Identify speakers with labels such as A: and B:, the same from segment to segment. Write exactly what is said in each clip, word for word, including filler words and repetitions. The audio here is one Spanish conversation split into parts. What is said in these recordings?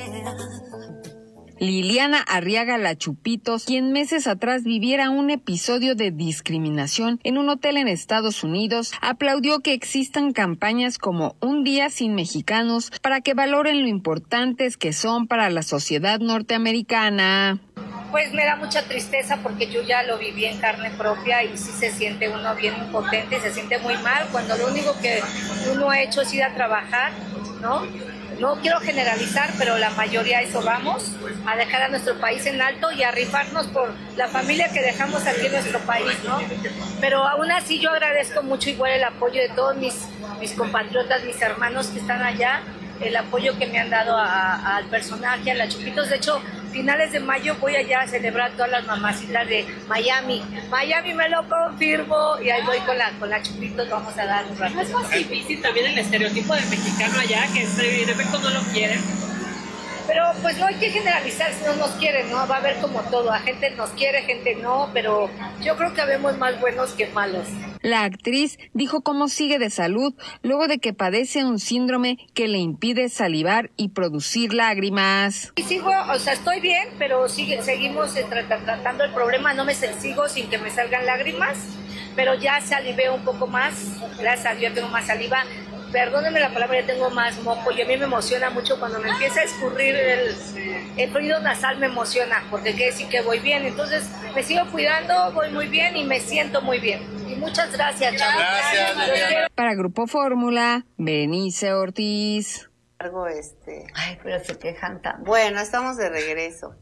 A: Liliana Arriaga La Chupitos, quien meses atrás viviera un episodio de discriminación en un hotel en Estados Unidos, aplaudió que existan campañas como Un Día Sin Mexicanos para que valoren lo importantes que son para la sociedad norteamericana.
B: Pues me da mucha tristeza porque yo ya lo viví en carne propia y sí se siente uno bien impotente, se siente muy mal cuando lo único que uno ha hecho es ir a trabajar, ¿no? No quiero generalizar, pero la mayoría a eso vamos, a dejar a nuestro país en alto y a rifarnos por la familia que dejamos aquí en nuestro país, ¿no? Pero aún así yo agradezco mucho igual el apoyo de todos mis, mis compatriotas, mis hermanos que están allá, el apoyo que me han dado a, a, al personaje, a la Chupitos. De hecho, finales de mayo voy allá a celebrar todas las mamacitas de Miami. Miami me lo confirmo y ahí voy con la, con la Chupitos, vamos a dar un rato.
C: Es más difícil también el estereotipo del mexicano allá, que de efecto no lo quieren.
B: Pero pues no hay que generalizar si no nos quieren, ¿no? Va a haber como todo, a gente nos quiere, gente no, pero yo creo que habemos más buenos que malos.
A: La actriz dijo cómo sigue de salud luego de que padece un síndrome que le impide salivar y producir lágrimas.
B: Y sigo, o sea, estoy bien, pero sigue, seguimos tratando el problema, no me sigo sin que me salgan lágrimas, pero ya se alivió un poco más, gracias a Dios tengo más saliva. Perdónenme la palabra, ya tengo más moco y a mí me emociona mucho cuando me empieza a escurrir el, el fluido nasal, me emociona porque quiere decir que voy bien. Entonces me sigo cuidando, voy muy bien y me siento muy bien. Y muchas gracias, chavos.
A: Gracias. Para Grupo Fórmula, Benice Ortiz.
D: Algo este.
B: Ay, pero se quejan tanto.
D: Bueno, estamos de regreso.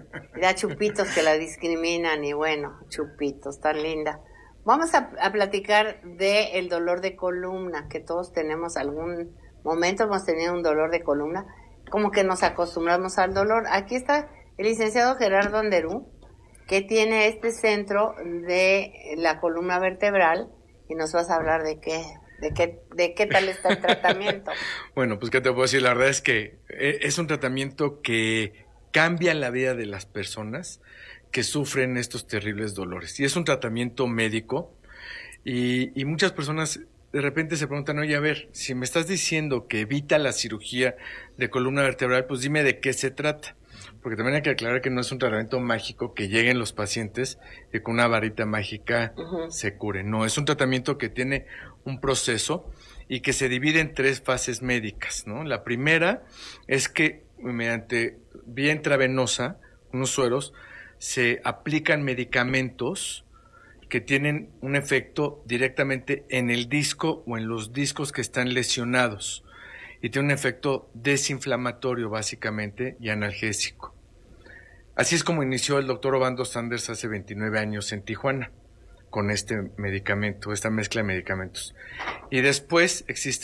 D: Ya Chupitos que la discriminan y bueno, Chupitos, tan linda. Vamos a, a platicar de el dolor de columna, que todos tenemos algún momento, hemos tenido un dolor de columna, como que nos acostumbramos al dolor. Aquí está el licenciado Gerardo Anderú, que tiene este centro de la columna vertebral, y nos vas a hablar de qué, de qué, de qué tal está el tratamiento.
E: Bueno, pues qué te puedo decir, la verdad es que es un tratamiento que cambia la vida de las personas que sufren estos terribles dolores. Y es un tratamiento médico y, y muchas personas de repente se preguntan, oye, a ver, si me estás diciendo que evita la cirugía de columna vertebral, pues dime de qué se trata. Porque también hay que aclarar que no es un tratamiento mágico que lleguen los pacientes y con una varita mágica uh-huh. se cure. No, es un tratamiento que tiene un proceso y que se divide en tres fases médicas, ¿no? La primera es que mediante vía intravenosa, unos sueros, se aplican medicamentos que tienen un efecto directamente en el disco o en los discos que están lesionados y tiene un efecto desinflamatorio básicamente y analgésico. Así es como inició el doctor Obando Sanders hace veintinueve años en Tijuana con este medicamento, esta mezcla de medicamentos. Y después existe